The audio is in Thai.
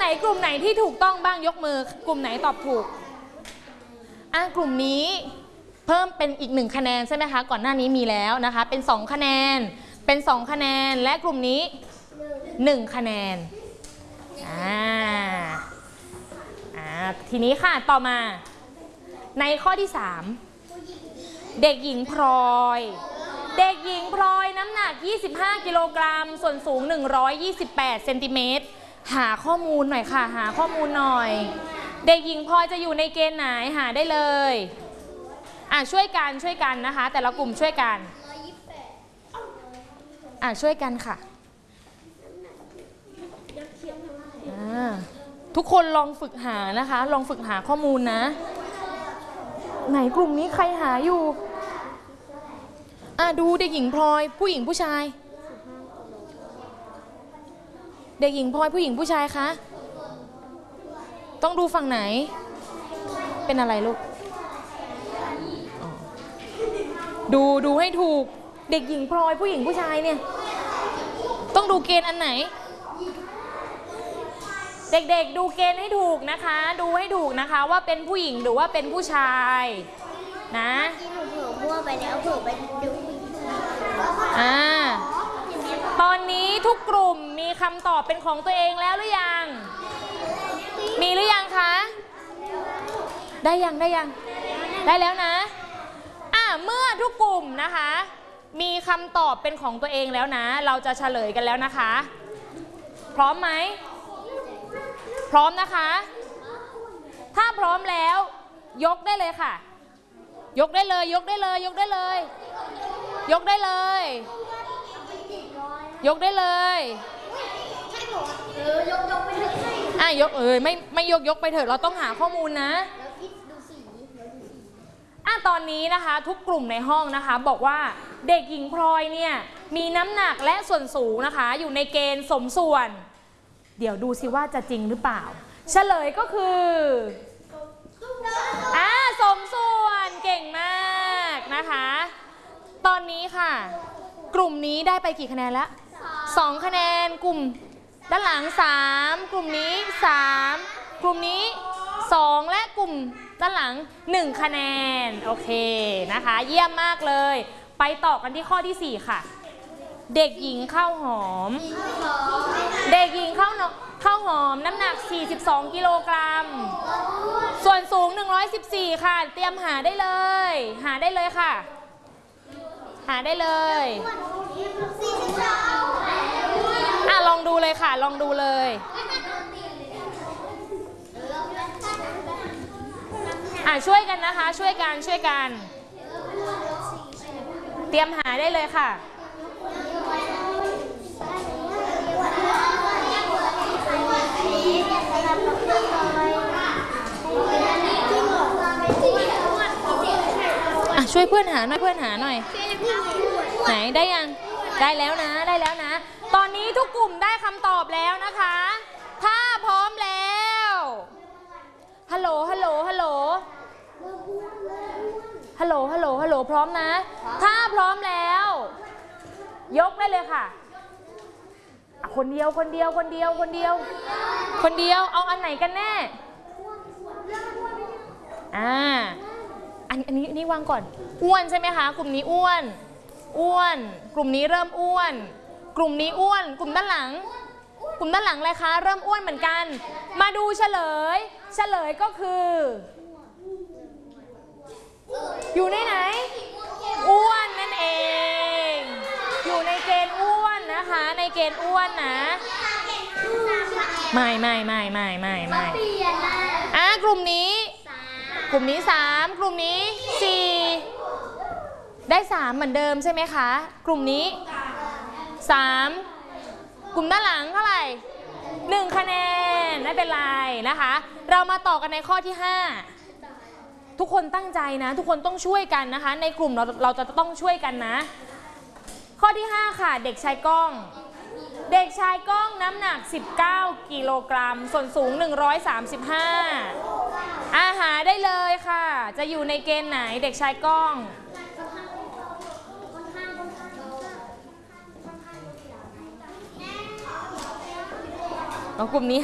กลุ่มไหนที่ถูกต้องบ้างยกมือกลุ่มไหนตอบถูกกลุ่มนี้เพิ่มเป็นอีก1คะแนนใช่ไหมคะก่อนหน้านี้มีแล้วนะคะเป็น2คะแนนเป็น2คะแนนและกลุ่มนี้1คะแนนทีนี้ค่ะต่อมาในข้อที่3เด็กหญิงพลอยเด็กหญิงพลอยน้ำหนัก25กิโลกรัมส่วนสูง128เซนติเมตรหาข้อมูลหน่อยค่ะหาข้อมูลหน่อยเด็กหญิงพลอยจะอยู่ในเกณฑ์ไหนหาได้เลยช่วยกันนะคะแต่ละกลุ่มช่วยกันช่วยกันค่ะทุกคนลองฝึกหานะคะลองฝึกหาข้อมูลนะไหนกลุ่มนี้ใครหาอยู่ดูเด็กหญิงพลอยผู้หญิงผู้ชายเด็กหญิงพลอยผู้หญิงผู้ชายคะต้องดูฝั่งไหนเป็นอะไรลูกดูให้ถูกเด็กหญิงพลอยผู้หญิงผู้ชายเนี่ยต้องดูเกณฑ์อันไหนเด็กๆดูเกณฑ์ให้ถูกนะคะดูให้ถูกนะคะว่าเป็นผู้หญิงหรือว่าเป็นผู้ชายนะที่หนูเผื่อมั่วไปแล้วเผื่อไปดูตอนนี้ทุกกลุ่มมีคำตอบเป็นของตัวเองแล้วหรือยังมีหรือยังคะได้ยังได้แล้วนะเมื่อทุกกลุ่มนะคะมีคำตอบเป็นของตัวเองแล้วนะเราจะเฉลยกันแล้วนะคะพร้อมไหมพร้อมนะคะถ้าพร้อมแล้วยกได้เลยค่ะยกได้เลยยกได้เลยยกได้เลยยกได้เลยยกได้เลยยกไปเถอะยกไม่ยกไปเถอะเราต้องหาข้อมูลนะตอนนี้นะคะทุกกลุ่มในห้องนะคะบอกว่าเด็กหญิงพลอยเนี่ยมีน้ำหนักและส่วนสูงนะคะอยู่ในเกณฑ์สมส่วนเดี๋ยวดูสิว่าจะจริงหรือเปล่าเฉลยก็คือสมส่วนเก่งมากนะคะตอนนี้ค่ะกลุ่มนี้ได้ไปกี่คะแนนแล้ว2คะแนนกลุ่มด้านหลัง3กลุ่มนี้3กลุ่มนี้2และกลุ่มด้านหลัง1คะแนนโอเคนะคะเยี่ยมมากเลยไปต่อกันที่ข้อที่4ค่ะเด็กหญิงข้าวหอมเด็กหญิงข้าวหอมน้ำหนัก42กิโลกรัมส่วนสูง114ค่ะเตรียมหาได้เลยค่ะหาได้เลยลองดูเลยค่ะลองดูเลยช่วยกันนะคะช่วยกันเตรียมหาได้เลยค่ะช่วยเพื่อนหาหน่อยไหนได้ยังได้แล้วนะตอนนี้ทุกกลุ่มได้คำตอบแล้วนะคะถ้าพร้อมแล้วฮัลโหลพร้อมนะถ้าพร้อมแล้วยกได้เลยค่ะคนเดียวเอาอันไหนกันแน่อันนี้วางก่อนอ้วนใช่ไหมคะกลุ่มนี้อ้วนกลุ่มนี้เริ่มอ้วนกลุ่มนี้อ้วนกลุ่มด้านหลังอะไรคะเริ่มอ้วนเหมือนกันมาดูเฉลยก็คืออยู่ในไหนอ้วนนั่นเองอยู่ในเกณฑ์อ้วนนะคะในเกณฑ์อ้วนนะไม่กลุ่มนี้3กลุ่มนี้4ได้3เหมือนเดิมใช่ไหมคะกลุ่มนี้3กลุ่มด้านหลังเท่าไหร่1คะแนนไม่เป็นไรนะคะเรามาต่อกันในข้อที่5ทุกคนตั้งใจนะทุกคนต้องช่วยกันนะคะในกลุ่มเราจะต้องช่วยกันนะข้อที่5ค่ะเด็กชายก้องน้ำหนัก19กิโลกรัมส่วนสูง135หาได้เลยค่ะจะอยู่ในเกณฑ์ไหนเด็กชายก้องกลุ่มนี้